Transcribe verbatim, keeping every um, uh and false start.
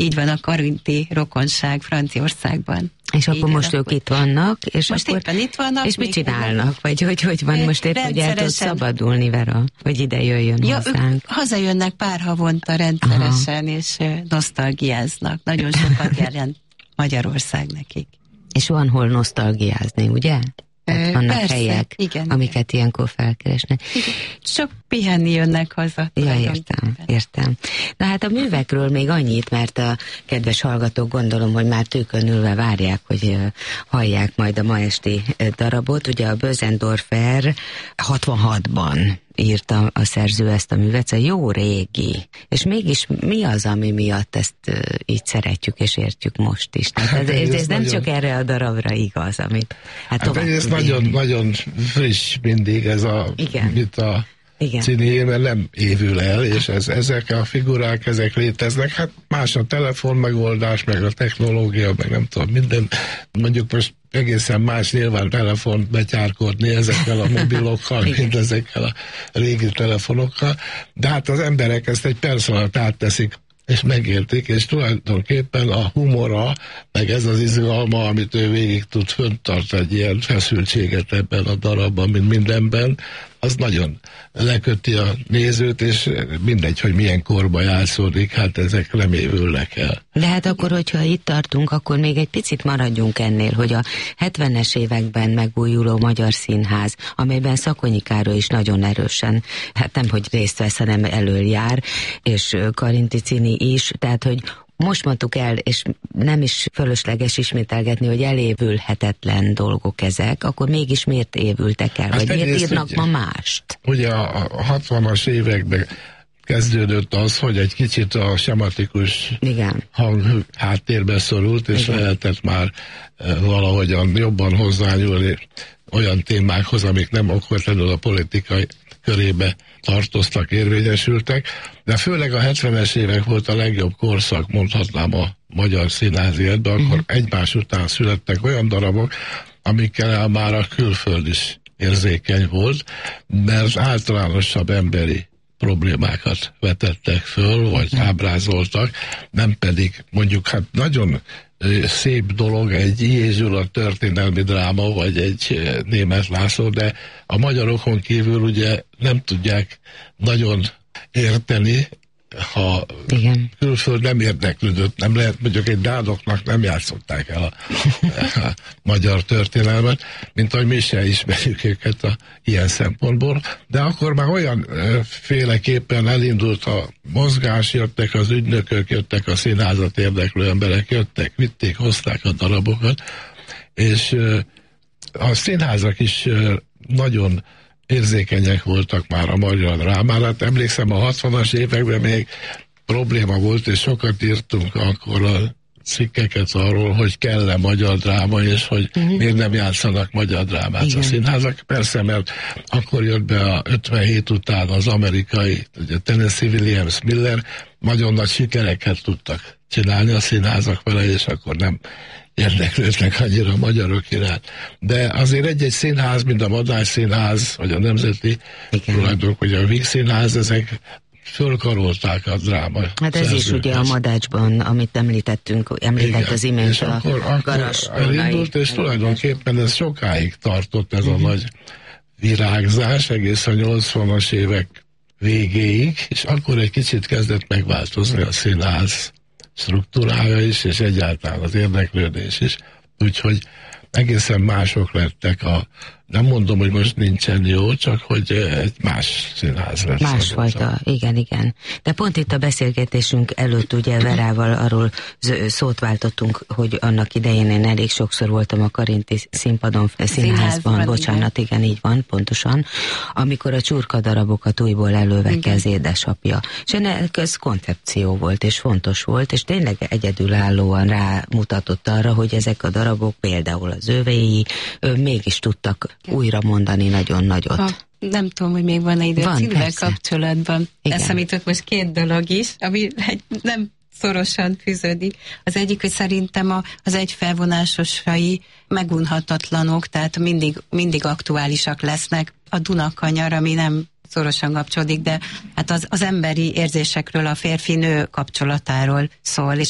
így van a karinti rokonság Franciaországban. És akkor igen, most ők itt vannak, és most akkor, éppen itt vannak. És mit csinálnak? Vagy hogy, hogy van most épp, hogy el tud szabadulni, Vera? Hogy ide jöjjön ja, hozzánk? Hazajönnek pár havonta rendszeresen, aha, és nosztalgiáznak. Nagyon sokat jelent Magyarország nekik. És van hol nosztalgiázni, ugye? Tehát vannak persze, helyek, igen, amiket igen. ilyenkor felkeresnek. Igen. Csak pihenni jönnek haza. Ja, értem, értem. Na hát a művekről még annyit, mert a kedves hallgatók gondolom, hogy már tőkön ülve várják, hogy uh, hallják majd a ma esti uh, darabot. Ugye a Bösendorfer hatvanhatban írta a szerző ezt a művet, szóval jó régi. És mégis mi az, ami miatt ezt uh, így szeretjük és értjük most is? Tehát hát, ez, ez, ez nem nagyon... csak erre a darabra igaz, amit hát, hát ez nagyon, nagyon friss mindig ez a, mit a Cini, mert nem évül el, és ez, ezek a figurák, ezek léteznek. Hát más a telefon megoldás, meg a technológia, meg nem tudom, minden. Mondjuk most egészen más nyilván telefont betyárkodni ezekkel a mobilokkal, mint ezekkel a régi telefonokkal, de hát az emberek ezt egy perc alatt átteszik, és megértik, és tulajdonképpen a humora, meg ez az izgalma, amit ő végig tud fönntart egy ilyen feszültséget ebben a darabban, mint mindenben, az nagyon leköti a nézőt, és mindegy, hogy milyen korba játszódik, hát ezek nem évülnek el. De hát akkor, hogyha itt tartunk, akkor még egy picit maradjunk ennél, hogy a hetvenes években megújuló magyar színház, amelyben Szakonyi Károly is nagyon erősen, hát nem, hogy részt vesz, hanem elől jár, és Karinti Cini is, tehát, hogy most mondtuk el, és nem is fölösleges ismételgetni, hogy elévülhetetlen dolgok ezek, akkor mégis miért évültek el? Hát vagy miért írnak ugye, ma mást? Ugye a hatvanas években kezdődött az, hogy egy kicsit a sematikus igen. hang háttérbe szorult, és igen. lehetett már valahogyan jobban hozzányúlni olyan témákhoz, amik nem okvetlenül a politikai körébe tartoztak, érvényesültek, de főleg a hetvenes évek volt a legjobb korszak, mondhatnám a magyar színház életben, akkor uh-huh. egymás után születtek olyan darabok, amikkel már a külföld is érzékeny volt, mert általánosabb emberi problémákat vetettek föl, vagy uh-huh. ábrázoltak, nem pedig mondjuk hát nagyon szép dolog egy Jézsula történelmi dráma, vagy egy Németh László, de a magyarokon kívül ugye nem tudják nagyon érteni, ha igen. külföld nem érdeklődött, nem lehet, mondjuk egy dánoknak nem játszották el a, a magyar történelmet, mint ahogy mi se ismerjük őket a, ilyen szempontból, de akkor már olyan e, féleképpen elindult a mozgás, jöttek az ügynökök, jöttek a színházat érdeklő emberek, jöttek, vitték, hozták a darabokat, és e, a színházak is e, nagyon érzékenyek voltak már a magyar drámára. Hát emlékszem, a hatvanas években még probléma volt, és sokat írtunk akkor a cikkeket arról, hogy kell-e magyar dráma, és hogy uh-huh. miért nem játszanak magyar drámát igen. a színházak. Persze, mert akkor jött be a ötvenhét után az amerikai, ugye Tennessee Williams Miller, nagyon nagy sikereket tudtak csinálni a színházak vele, és akkor nem érdeklődnek annyira a magyarok iránt. De azért egy-egy színház, mint a Madách Színház, vagy a Nemzeti tulajdonok, vagy a Víg Színház, ezek fölkarolták a dráma. Hát ez is ugye a Madácsban, amit említettünk, említett igen. az imént és a akkor, Garas akkor elindult, és tulajdonképpen ez sokáig tartott ez uh-huh. a nagy virágzás, egész a nyolcvanas évek végéig, és akkor egy kicsit kezdett megváltozni a színház struktúrája is, és egyáltalán az érdeklődés is. Úgyhogy egészen mások lettek a, nem mondom, hogy most nincsen jó, csak hogy egy más színház lesz. Másfajta, igen, igen. De pont itt a beszélgetésünk előtt ugye Verával arról szót váltottunk, hogy annak idején én elég sokszor voltam a Karinti színpadon, színházban, színházban bocsánat, igen. igen, így van, pontosan, amikor a csurka darabokat újból elővette az édesapja. És ennek ez koncepció volt, és fontos volt, és tényleg egyedülállóan rámutatott arra, hogy ezek a darabok, például az övéi, mégis tudtak újra mondani nagyon nagyot. Ha, nem tudom, hogy még van-e idő van, a címmel kapcsolatban. Eszemített most két dolog is, ami nem szorosan fűződik. Az egyik, hogy szerintem a, az egyfelvonásosai megunhatatlanok, tehát mindig, mindig aktuálisak lesznek. A Dunakanyar, ami nem szorosan kapcsolódik, de hát az, az emberi érzésekről, a férfi-nő kapcsolatáról szól, és